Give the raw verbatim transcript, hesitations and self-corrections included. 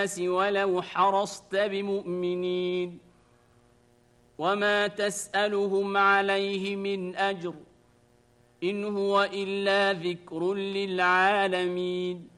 الناس ولو حرصت بمؤمنين وما تسألهم عليه من أجر إن هو إلا ذكر للعالمين